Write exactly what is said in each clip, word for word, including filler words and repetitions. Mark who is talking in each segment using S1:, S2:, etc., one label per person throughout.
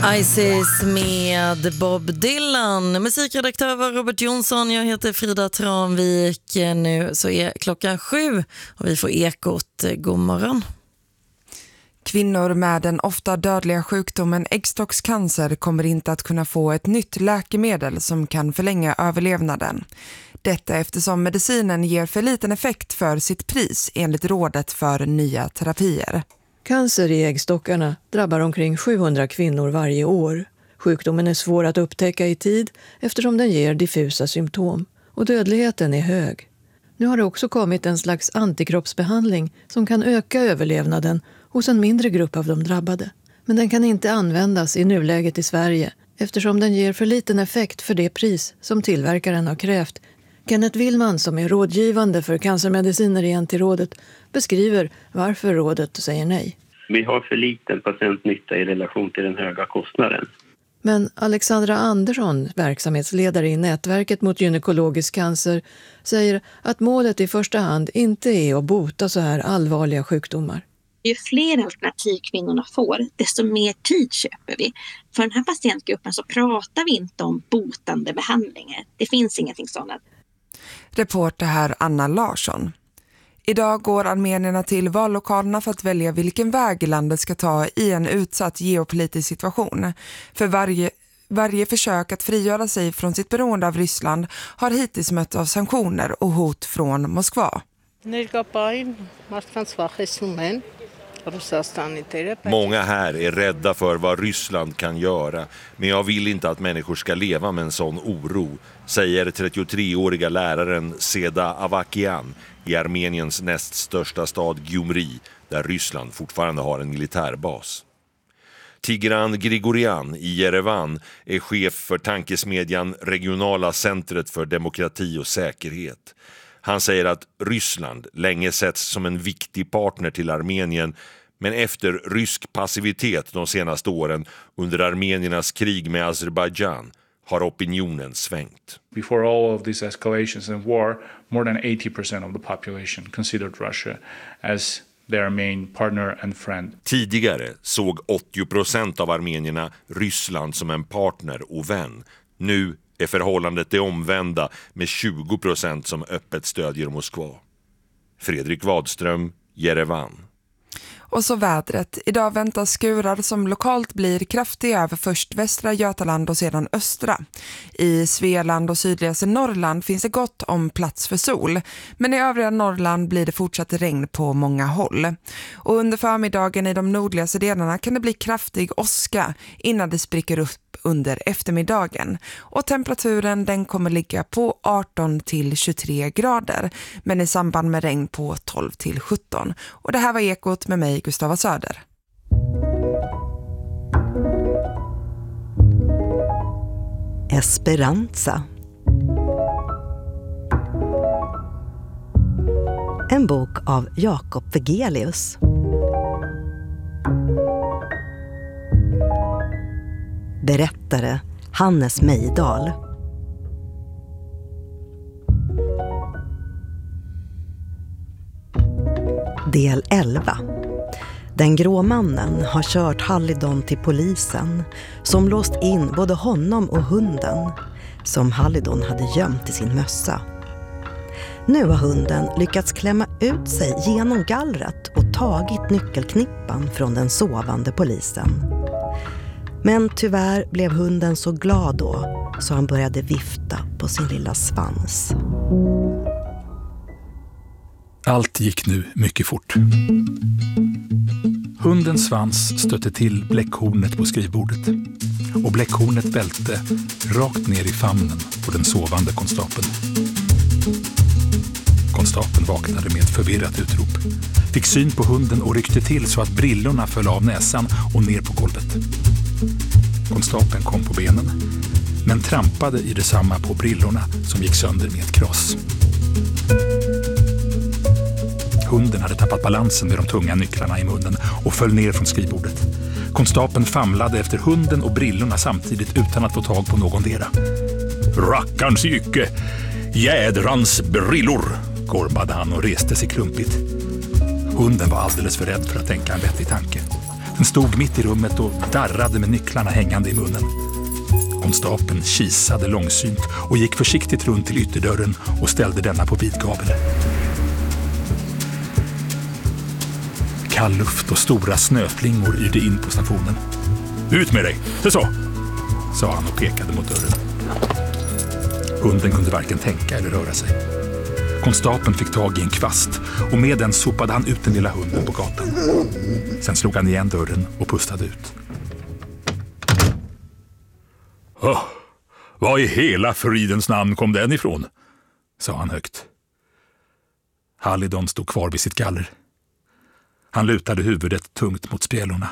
S1: Isis med Bob Dylan. Musikredaktör var Robert Jonsson. Jag heter Frida Tranvik. Nu så är klockan sju och vi får Ekot. God morgon.
S2: Kvinnor med den ofta dödliga sjukdomen äggstockscancer kommer inte att kunna få ett nytt läkemedel som kan förlänga överlevnaden. Detta eftersom medicinen ger för liten effekt för sitt pris enligt rådet för nya terapier.
S3: Cancer i äggstockarna drabbar omkring sjuhundra kvinnor varje år. Sjukdomen är svår att upptäcka i tid eftersom den ger diffusa symptom och dödligheten är hög. Nu har det också kommit en slags antikroppsbehandling som kan öka överlevnaden hos en mindre grupp av de drabbade. Men den kan inte användas i nuläget i Sverige eftersom den ger för liten effekt för det pris som tillverkaren har krävt. Kenneth Willman, som är rådgivande för cancermediciner i Antirådet, beskriver varför rådet säger nej.
S4: Vi har för liten patientnytta i relation till den höga kostnaden.
S3: Men Alexandra Andersson, verksamhetsledare i nätverket mot gynekologisk cancer, säger att målet i första hand inte är att bota så här allvarliga sjukdomar.
S5: Ju fler alternativ kvinnorna får, desto mer tid köper vi. För den här patientgruppen så pratar vi inte om botande behandlingar. Det finns ingenting sådant.
S2: Reporter här Anna Larsson. Idag går armenierna till vallokalerna för att välja vilken väg landet ska ta i en utsatt geopolitisk situation. För varje, varje försök att frigöra sig från sitt beroende av Ryssland har hittills mött av sanktioner och hot från Moskva.
S6: Många här är rädda för vad Ryssland kan göra, men jag vill inte att människor ska leva med en sån oro, säger trettiotreåriga läraren Seda Avakian i Armeniens näst största stad Gyumri, där Ryssland fortfarande har en militärbas. Tigran Grigorian i Jerevan är chef för tankesmedjan Regionala centret för demokrati och säkerhet. Han säger att Ryssland länge setts som en viktig partner till Armenien, men efter rysk passivitet de senaste åren under armeniernas krig med Azerbaijan har opinionen svängt.
S7: Before all of these escalations and war, more than eighty percent of the population considered Russia as their main partner and friend.
S6: Tidigare såg åttio procent av armenierna Ryssland som en partner och vän. Nu är förhållandet det omvända med tjugo procent som öppet stödjer Moskva. Fredrik Wadström, Jerevan.
S2: Och så vädret. Idag väntas skurar som lokalt blir kraftiga över först västra Götaland och sedan östra. I Svealand och sydligaste Norrland finns det gott om plats för sol. Men i övriga Norrland blir det fortsatt regn på många håll. Och under förmiddagen i de nordligaste delarna kan det bli kraftig åska innan det spricker upp under eftermiddagen. Och temperaturen den kommer ligga på arton till tjugotre grader. Men i samband med regn på tolv till sjutton. Och det här var Ekot med mig, Gustava Söder.
S8: Esperanza. En bok av Jakob Vegelius. Berättare Hannes Mejdal. Del elva. Den grå mannen har kört Hallidon till polisen som låst in både honom och hunden som Hallidon hade gömt i sin mössa. Nu har hunden lyckats klämma ut sig genom gallret och tagit nyckelknippan från den sovande polisen. Men tyvärr blev hunden så glad då så han började vifta på sin lilla svans.
S9: Allt gick nu mycket fort. Hundens svans stötte till bläckhornet på skrivbordet och bläckhornet välte rakt ner i famnen på den sovande konstapeln. Konstapeln vaknade med ett förvirrat utrop, fick syn på hunden och ryckte till så att brillorna föll av näsan och ner på golvet. Konstapeln kom på benen, men trampade i detsamma på brillorna som gick sönder med ett kross. Hunden hade tappat balansen med de tunga nycklarna i munnen och föll ner från skrivbordet. Konstapeln famlade efter hunden och brillorna samtidigt utan att få tag på någondera. Rackarns jycke! Jädrans brillor! Gormade han och reste sig klumpigt. Hunden var alldeles för rädd för att tänka en vettig tanke. Den stod mitt i rummet och darrade med nycklarna hängande i munnen. Konstapeln kisade långsynt och gick försiktigt runt till ytterdörren och ställde denna på vid gavel. Kall luft och stora snöflingor yrde in på stationen. Ut med dig, det så, sa han och pekade mot dörren. Hunden kunde varken tänka eller röra sig. Konstapeln fick tag i en kvast och med den sopade han ut den lilla hunden på gatan. Sen slog han igen dörren och pustade ut. Oh, vad i hela fridens namn kom den ifrån? Sa han högt. Halidon stod kvar vid sitt galler. Han lutade huvudet tungt mot spjälorna.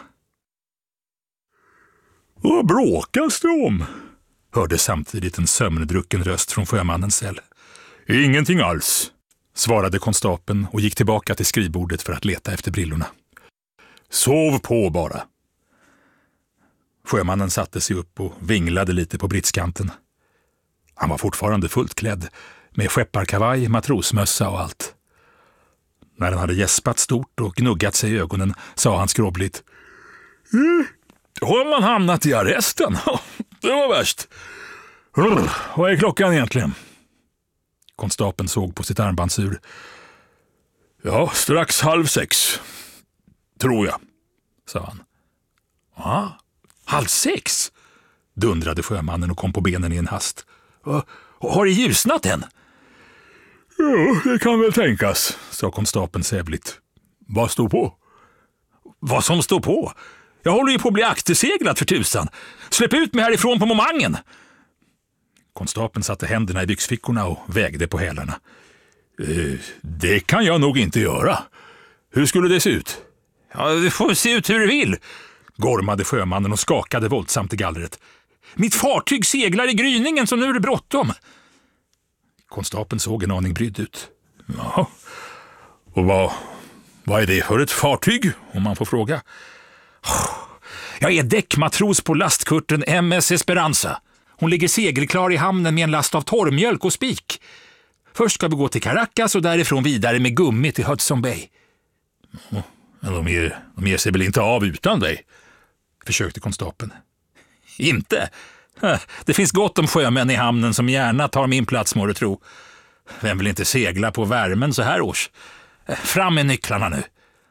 S9: Vad bråkas det om? Hörde samtidigt en sömndrucken röst från sjömannens cell. Ingenting alls, svarade konstapeln och gick tillbaka till skrivbordet för att leta efter brillorna. Sov på bara. Sjömannen satte sig upp och vinglade lite på britskanten. Han var fortfarande fullt klädd, med skepparkavaj, matrosmössa och allt. När han hade gäspat stort och gnuggat sig i ögonen sa han skrovligt. Mm, har man hamnat i arresten? Det var värst. Vad är klockan egentligen? Konstapeln såg på sitt armbandsur. Ja, strax halv sex. Tror jag, sa han. Ja, halv sex? Dundrade sjömannen och kom på benen i en hast. Har det ljusnat än? Ja, det kan väl tänkas, sa konstapeln sävligt. Vad står på? Vad som står på? Jag håller ju på att bli akterseglad för tusan. Släpp ut mig härifrån på momangen. Konstapeln satte händerna i byxfickorna och vägde på hälarna. Eh, det kan jag nog inte göra. Hur skulle det se ut? Ja, det får se ut hur du vill, gormade sjömannen och skakade våldsamt i gallret. Mitt fartyg seglar i gryningen så nu är det bråttom. Konstapeln såg en aning brydd ut. Ja, och vad, vad är det för ett fartyg, om man får fråga? Jag är däckmatros på lastkurten M S Esperanza. Hon ligger segelklar i hamnen med en last av torrmjölk och spik. Först ska vi gå till Caracas och därifrån vidare med gummi till Hudson Bay. Men de ger, de ger sig väl inte av utan dig? Försökte konstapeln. Inte? Det finns gott om sjömän i hamnen som gärna tar min plats, må du tro. Vem vill inte segla på värmen så här års? Fram med nycklarna nu.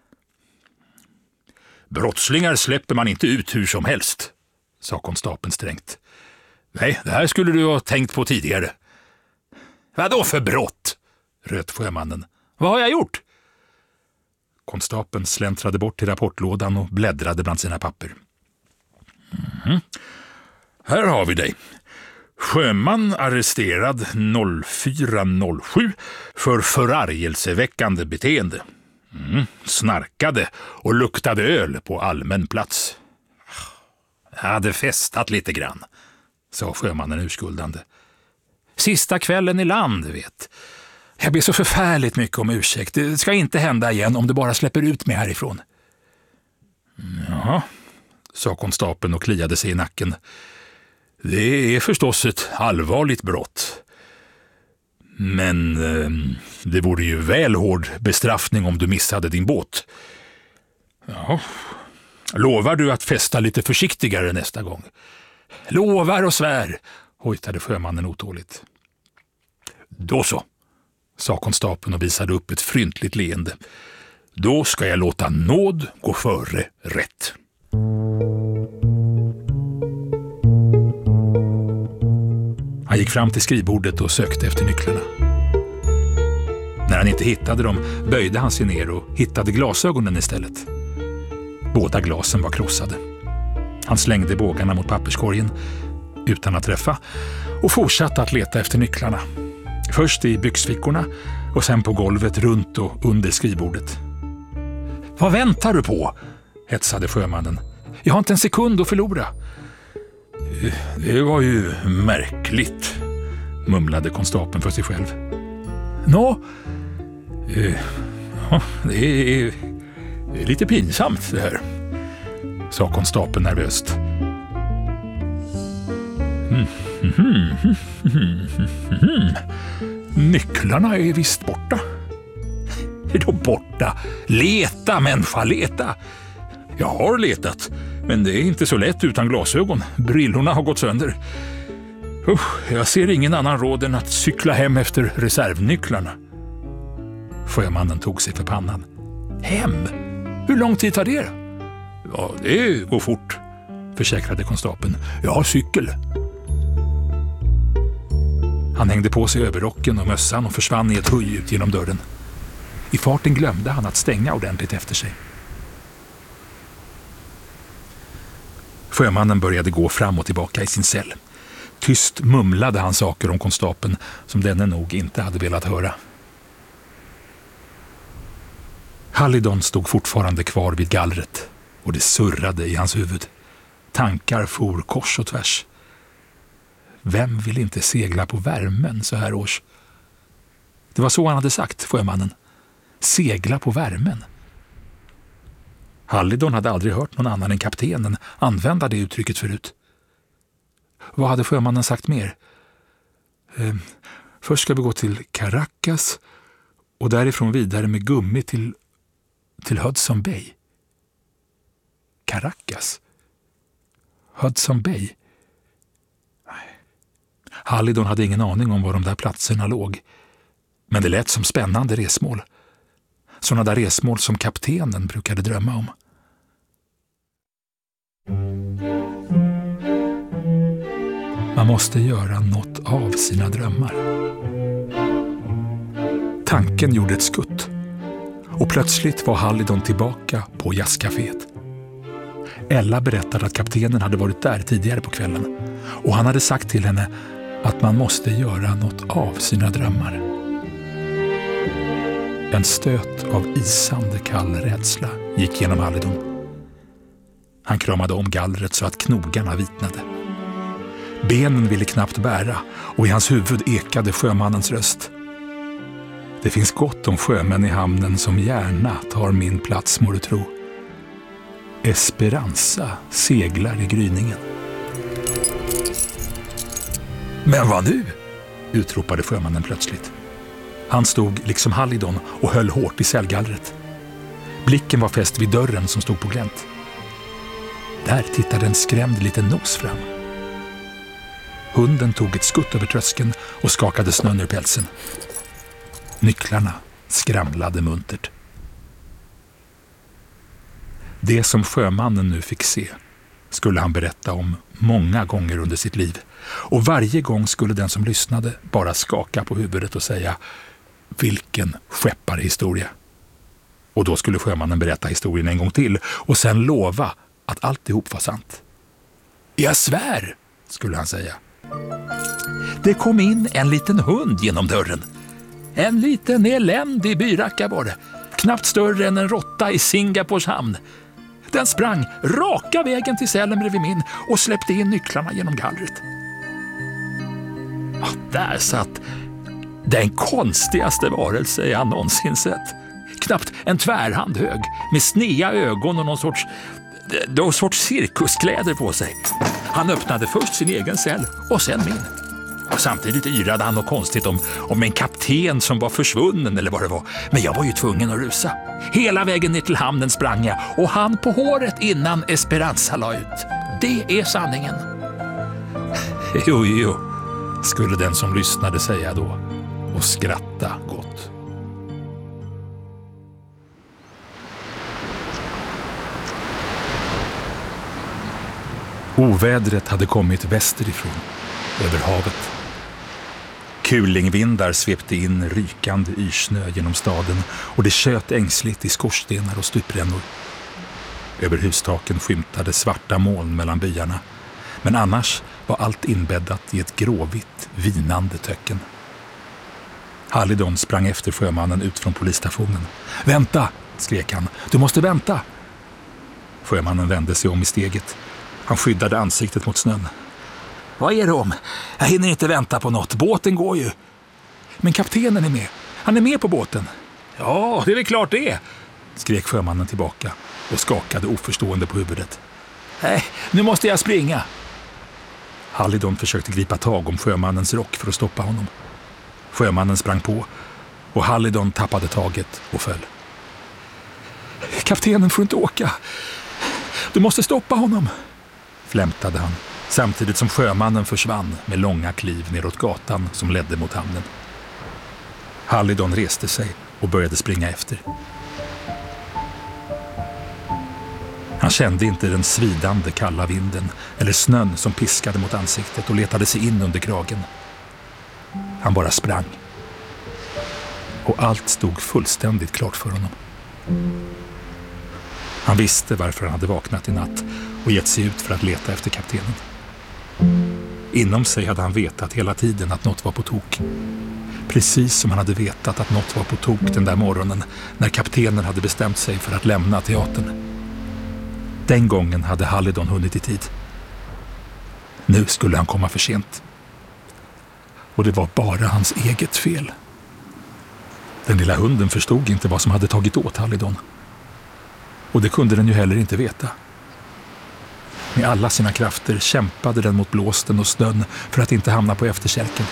S9: Brottslingar släpper man inte ut hur som helst, sa konstapeln strängt. Nej, det här skulle du ha tänkt på tidigare. Vad då för brott? Röt sjömannen. Vad har jag gjort? Konstapeln släntrade bort till rapportlådan och bläddrade bland sina papper. Mm. Här har vi dig. Sjöman arresterad fyra noll sju för förargelseväckande beteende. Mm. Snarkade och luktade öl på allmän plats. Jag hade festat lite grann, sa sjömannen urskuldande. Sista kvällen i land, vet. Jag ber så förfärligt mycket om ursäkt. Det ska inte hända igen om du bara släpper ut mig härifrån. Ja, sa konstapeln och kliade sig i nacken. Det är förstås ett allvarligt brott. Men eh, det vore ju väl hård bestraffning om du missade din båt. Ja, lovar du att festa lite försiktigare nästa gång? Lovar och svär, hojtade sjömannen otåligt. Då så, sa konstapeln och visade upp ett fryntligt leende. Då ska jag låta nåd gå före rätt. Han gick fram till skrivbordet och sökte efter nycklarna. När han inte hittade dem böjde han sig ner och hittade glasögonen istället. Båda glasen var krossade. Han slängde bågarna mot papperskorgen utan att träffa och fortsatte att leta efter nycklarna. Först i byxfickorna och sen på golvet runt och under skrivbordet. Vad väntar du på? Hetsade sjömannen. Jag har inte en sekund att förlora. Det var ju märkligt, mumlade konstapeln för sig själv. Nå, eh, det, är, det är lite pinsamt det här, sa konstapeln nervöst. Mm, mm, mm, mm, mm. Nycklarna är visst borta. Är de borta? Leta, människa, leta. Jag har letat, men det är inte så lätt utan glasögon. Brillorna har gått sönder. Usch, jag ser ingen annan råd än att cykla hem efter reservnycklarna. Sjömannen tog sig för pannan. Hem? Hur lång tid tar det? Ja, det går fort, försäkrade konstapeln. Jag har cykel. Han hängde på sig överrocken och mössan och försvann i ett huj ut genom dörren. I farten glömde han att stänga ordentligt efter sig. Sjömannen började gå fram och tillbaka i sin cell. Tyst mumlade han saker om konstapeln som denne nog inte hade velat höra. Hallidon stod fortfarande kvar vid gallret och det surrade i hans huvud. Tankar for kors och tvärs. Vem vill inte segla på värmen så här års? Det var så han hade sagt, sjömannen. Segla på värmen. Hallidon hade aldrig hört någon annan än kaptenen använda det uttrycket förut. Vad hade sjömannen sagt mer? Eh, först ska vi gå till Caracas och därifrån vidare med gummi till, till Hudson Bay. Caracas? Hudson Bay? Hallidon hade ingen aning om var de där platserna låg. Men det lät som spännande resmål. Sådana där resmål som kaptenen brukade drömma om. Man måste göra något av sina drömmar. Tanken gjorde ett skutt. Och plötsligt var Hallidon tillbaka på jazzcaféet. Ella berättade att kaptenen hade varit där tidigare på kvällen. Och han hade sagt till henne att man måste göra något av sina drömmar. En stöt av isande kall rädsla gick genom Hallidon. Han kramade om gallret så att knogarna vitnade. Benen ville knappt bära och i hans huvud ekade sjömannens röst. Det finns gott om sjömän i hamnen som gärna tar min plats, må du tro. Esperanza seglar i gryningen. Men vad nu? Utropade sjömannen plötsligt. Han stod liksom Hallidon och höll hårt i cellgallret. Blicken var fäst vid dörren som stod på glänt. Där tittade en skrämd liten nos fram. Hunden tog ett skutt över tröskeln och skakade snön ur pälsen. Nycklarna skramlade muntert. Det som sjömannen nu fick se skulle han berätta om många gånger under sitt liv. Och varje gång skulle den som lyssnade bara skaka på huvudet och säga: vilken skepparhistoria. Och då skulle sjömannen berätta historien en gång till och sen lova att alltihop var sant. Jag svär, skulle han säga. Det kom in en liten hund genom dörren. En liten eländig byracka var det. Knappt större än en råtta i Singapores hamn. Den sprang raka vägen till cellen bredvid min och släppte in nycklarna genom gallret. Ja, där satt den konstigaste varelse jag någonsin sett. Knappt en tvärhand hög med snea ögon och någon sorts, någon sorts cirkuskläder på sig. Han öppnade först sin egen cell och sen min. Och samtidigt yrade han något konstigt om, om en kapten som var försvunnen eller vad det var. Men jag var ju tvungen att rusa. Hela vägen ner till hamnen sprang jag och han på håret innan Esperanza la ut. Det är sanningen. Jo, jo, skulle den som lyssnade säga då och skratta gott. Ovädret hade kommit västerifrån, över havet. Kulingvindar svepte in rykande yrsnö genom staden och det tjöt ängsligt i skorstenar och stuprännor. Över hustaken skymtade svarta moln mellan byarna, men annars var allt inbäddat i ett gråvitt, vinande töcken. Hallidon sprang efter sjömannen ut från polisstationen. Vänta, skrek han. Du måste vänta. Sjömannen vände sig om i steget. Han skyddade ansiktet mot snön. Vad är det om? Jag hinner inte vänta på något. Båten går ju. Men kaptenen är med. Han är med på båten. Ja, det är väl klart det, skrek sjömannen tillbaka och skakade oförstående på huvudet. Nej, nu måste jag springa. Hallidon försökte gripa tag om sjömannens rock för att stoppa honom. Sjömannen sprang på och Hallidon tappade taget och föll. Kaptenen får inte åka. Du måste stoppa honom, flämtade han, samtidigt som sjömannen försvann med långa kliv neråt gatan som ledde mot hamnen. Hallidon reste sig och började springa efter. Han kände inte den svidande kalla vinden eller snön som piskade mot ansiktet och letade sig in under kragen. Han bara sprang. Och allt stod fullständigt klart för honom. Han visste varför han hade vaknat i natt och gett sig ut för att leta efter kaptenen. Inom sig hade han vetat hela tiden att något var på tok. Precis som han hade vetat att något var på tok den där morgonen när kaptenen hade bestämt sig för att lämna teatern. Den gången hade Hallidon hunnit i tid. Nu skulle han komma för sent. Och det var bara hans eget fel. Den lilla hunden förstod inte vad som hade tagit åt Hallidon. Och det kunde den ju heller inte veta. Med alla sina krafter kämpade den mot blåsten och snön för att inte hamna på efterkälken.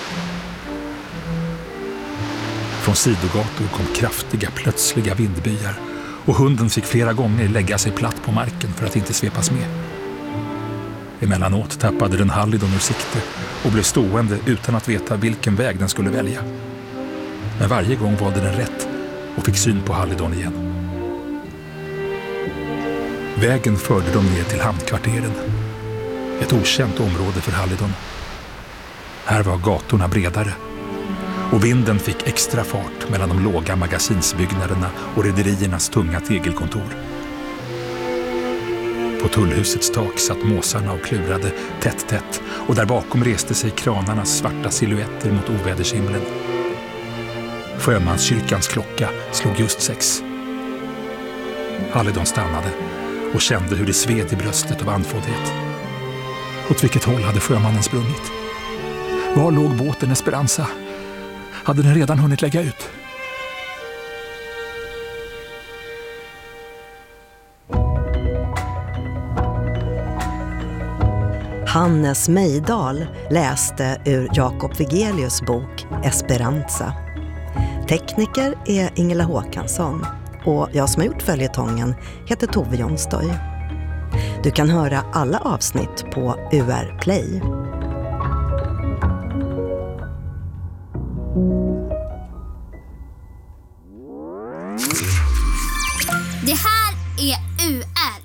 S9: Från sidogator kom kraftiga, plötsliga vindbyar och hunden fick flera gånger lägga sig platt på marken för att inte svepas med. Emellanåt tappade den Hallidon ur sikte och blev stående utan att veta vilken väg den skulle välja. Men varje gång valde den rätt och fick syn på Hallidon igen. Vägen förde dem ner till hamnkvarteren. Ett okänt område för Hallidon. Här var gatorna bredare. Och vinden fick extra fart mellan de låga magasinsbyggnaderna och rederiernas tunga tegelkontor. På tullhusets tak satt måsarna och klurade tätt tätt och där bakom reste sig kranarnas svarta silhuetter mot ovädershimlen. Sjömanskyrkans klocka slog just sex. Hallidon stannade och kände hur det sved i bröstet av andfåddhet. Åt vilket håll hade sjömannen sprungit? Var låg båten Esperanza? Hade den redan hunnit lägga ut?
S8: Hannes Mejdal läste ur Jakob Vigelius bok Esperanza. Tekniker är Ingela Håkansson och jag som har gjort följetongen heter Tove Jonstoy. Du kan höra alla avsnitt på U R Play.
S10: Det här är U R.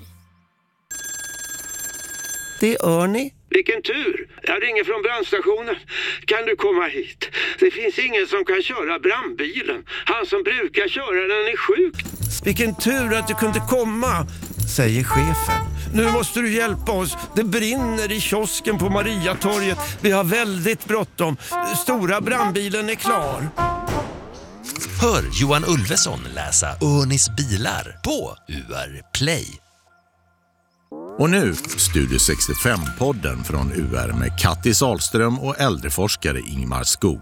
S11: Det är Örni.
S12: Vilken tur! Jag ringer från brandstationen. Kan du komma hit? Det finns ingen som kan köra brandbilen. Han som brukar köra den är sjuk.
S11: Vilken tur att du kunde komma, säger chefen. Nu måste du hjälpa oss. Det brinner i kiosken på Mariatorget. Vi har väldigt bråttom. Stora brandbilen är klar.
S13: Hör Johan Ulveson läsa Örnis bilar på U R Play.
S14: Och nu Studio sextiofem-podden från U R med Kattis Ahlström och äldreforskare Ingmar Skog.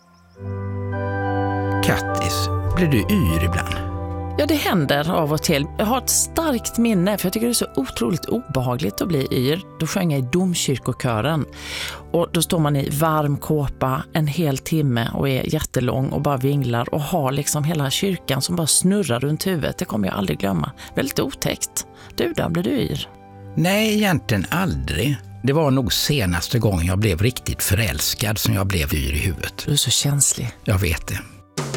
S15: Kattis, blir du yr ibland?
S16: Ja, det händer av och till. Jag har ett starkt minne för jag tycker det är så otroligt obehagligt att bli yr. Då sjöng jag i domkyrkokören och då står man i varm kåpa en hel timme och är jättelång och bara vinglar och har liksom hela kyrkan som bara snurrar runt huvudet. Det kommer jag aldrig glömma. Väldigt otäckt. Du då, blir du yr?
S15: Nej, egentligen aldrig. Det var nog senaste gången jag blev riktigt förälskad som jag blev yr i huvudet.
S16: Du är så känslig.
S15: Jag vet det.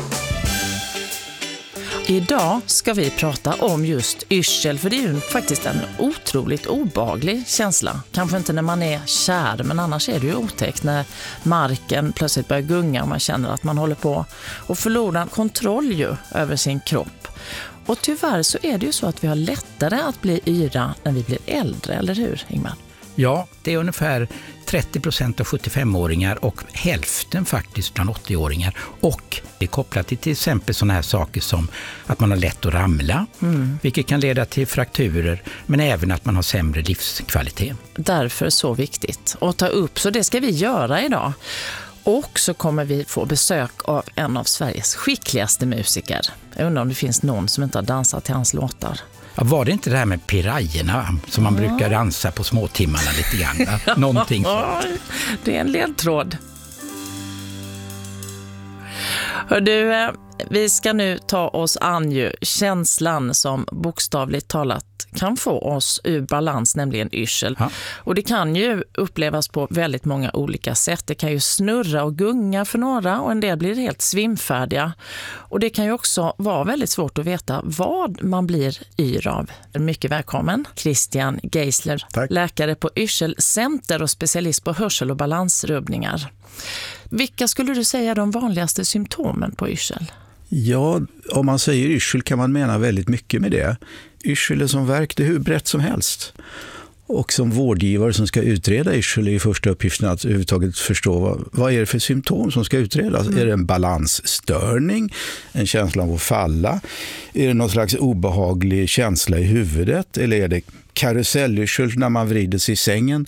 S16: Idag ska vi prata om just yrsel, för det är ju faktiskt en otroligt obehaglig känsla. Kanske inte när man är kär, men annars är det ju otäckt när marken plötsligt börjar gunga och man känner att man håller på och förlorar kontroll ju över sin kropp. Och tyvärr så är det ju så att vi har lättare att bli yra när vi blir äldre, eller hur Ingmar?
S15: Ja, det är ungefär trettio procent av sjuttiofemåringar och hälften faktiskt bland åttioåringar. Och det är kopplat till till exempel sådana här saker som att man har lätt att ramla, mm. vilket kan leda till frakturer, men även att man har sämre livskvalitet.
S16: Därför så viktigt att ta upp, så det ska vi göra idag. Och så kommer vi få besök av en av Sveriges skickligaste musiker. Jag undrar om det finns någon som inte har dansat till hans låtar.
S15: Ja, var det inte det här med pirajerna som man ja. brukar dansa på småtimmarna lite grann? Någonting sånt.
S16: Det är en ledtråd. Hör du, Vi ska nu ta oss an ju känslan som bokstavligt talat kan få oss ur balans, nämligen yrsel. Ja. Och det kan ju upplevas på väldigt många olika sätt. Det kan ju snurra och gunga för några och en del blir helt svimfärdiga. Och det kan ju också vara väldigt svårt att veta vad man blir yr av. Mycket välkommen Christian Geisler, Tack. Läkare på Yrselcenter och specialist på hörsel- och balansrubbningar. Vilka skulle du säga är de vanligaste symptomen på yrsel?
S17: Ja, om man säger yrsel kan man mena väldigt mycket med det. Yrsel är som verk, det är hur brett som helst. Och som vårdgivare som ska utreda yrsel är ju första uppgiften att överhuvudtaget förstå vad, vad är det för symptom som ska utredas. Mm. Är det en balansstörning, en känsla av att falla? Är det någon slags obehaglig känsla i huvudet? Eller är det karusellyrsel när man vrider sig i sängen?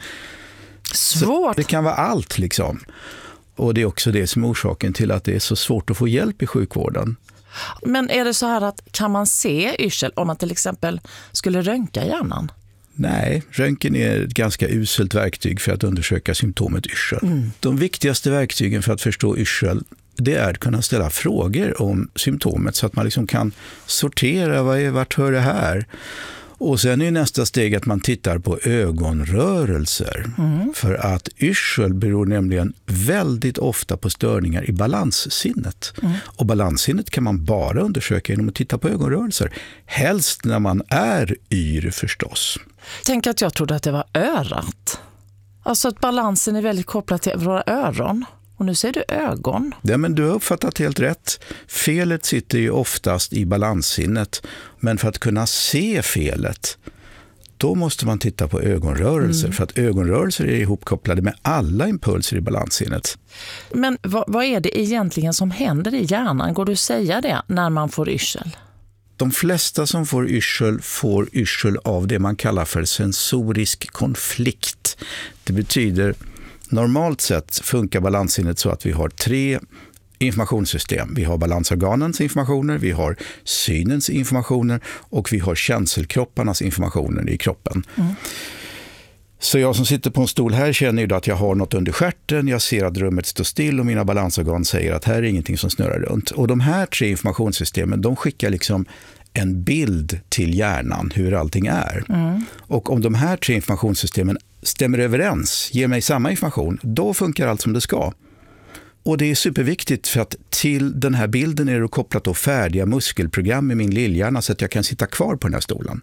S16: Svårt.
S17: Så det kan vara allt liksom. Och det är också det som är orsaken till att det är så svårt att få hjälp i sjukvården.
S16: Men är det så här att kan man se yrsel om man till exempel skulle röntga hjärnan?
S17: Nej, röntgen är ett ganska uselt verktyg för att undersöka symptomet yrsel. Mm. De viktigaste verktygen för att förstå yrsel, det är att kunna ställa frågor om symptomet så att man liksom kan sortera, vad är, vart hör det här? Och sen är nästa steg att man tittar på ögonrörelser. Mm. För att yrsel beror nämligen väldigt ofta på störningar i balanssinnet. Mm. Och balanssinnet kan man bara undersöka genom att titta på ögonrörelser. Helst när man är yr förstås.
S16: Tänk att jag trodde att det var örat. Alltså att balansen är väldigt kopplad till våra öron. Och nu ser du ögon.
S17: Ja, men du har uppfattat helt rätt. Felet sitter ju oftast i balanssinnet. Men för att kunna se felet, då måste man titta på ögonrörelser. Mm. För att ögonrörelser är ihopkopplade med alla impulser i balanssinnet.
S16: Men vad, vad är det egentligen som händer i hjärnan? Går du säga det när man får yrsel?
S17: De flesta som får yrsel får yrsel av det man kallar för sensorisk konflikt. Det betyder... Normalt sett funkar balanssinnet så att vi har tre informationssystem. Vi har balansorganens informationer, vi har synens informationer och vi har känselkropparnas informationer i kroppen. Mm. Så jag som sitter på en stol här känner ju att jag har något under stjärten, jag ser att rummet står still och mina balansorgan säger att här är ingenting som snurrar runt. Och de här tre informationssystemen, de skickar liksom en bild till hjärnan hur allting är. Mm. Och om de här tre informationssystemen stämmer överens, ger mig samma information, då funkar allt som det ska. Och det är superviktigt för att till den här bilden är det kopplat då färdiga muskelprogram i min lillhjärna så att jag kan sitta kvar på den här stolen.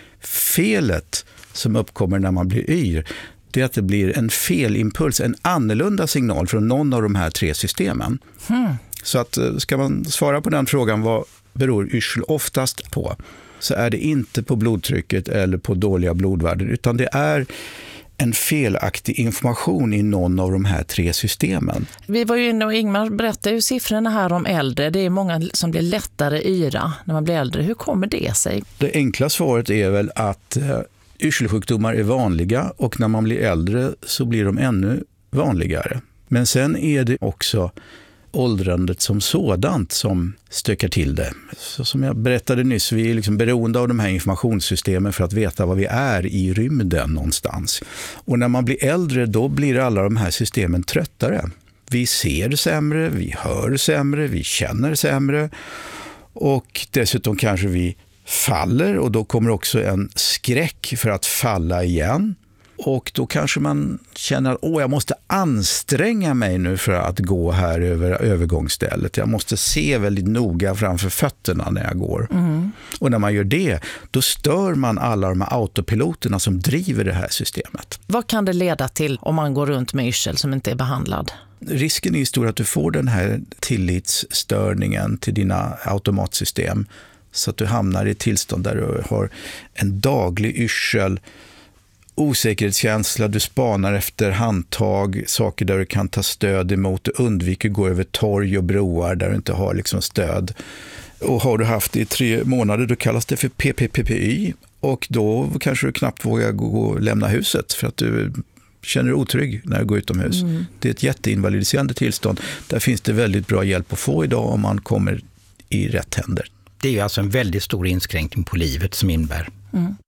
S17: Felet som uppkommer när man blir yr, det är att det blir en felimpuls, en annorlunda signal från någon av de här tre systemen. Mm. Så att ska man svara på den frågan, vad beror yrsel oftast på, så är det inte på blodtrycket eller på dåliga blodvärden, utan det är en felaktig information i någon av de här tre systemen.
S16: Vi var ju inne och Ingmar berättade ju siffrorna här om äldre. Det är många som blir lättare yra när man blir äldre. Hur kommer det sig?
S17: Det enkla svaret är väl att eh, yrselsjukdomar är vanliga och när man blir äldre så blir de ännu vanligare. Men sen är det också åldrandet som sådant som stökar till det. Så som jag berättade nyss, vi är liksom beroende av de här informationssystemen för att veta vad vi är i rymden någonstans. Och när man blir äldre, då blir alla de här systemen tröttare. Vi ser sämre, vi hör sämre, vi känner sämre och dessutom kanske vi faller och då kommer också en skräck för att falla igen. Och då kanske man känner att åh, jag måste anstränga mig nu för att gå här över övergångsstället. Jag måste se väldigt noga framför fötterna när jag går. Mm. Och när man gör det, då stör man alla de här autopiloterna som driver det här systemet.
S16: Vad kan det leda till om man går runt med yrsel som inte är behandlad?
S17: Risken är stor att du får den här tillitsstörningen till dina automatsystem så att du hamnar i ett tillstånd där du har en daglig yrsel, osäkerhetskänsla, du spanar efter handtag, saker där du kan ta stöd emot, du undviker gå över torg och broar där du inte har liksom stöd. Och har du haft det i tre månader, då kallas det för P P P P Y och då kanske du knappt vågar gå och lämna huset för att du känner dig otrygg när du går utomhus. Mm. Det är ett jätteinvalidiserande tillstånd. Där finns det väldigt bra hjälp att få idag om man kommer i rätt händer.
S15: Det är ju alltså en väldigt stor inskränkning på livet som innebär. Mm.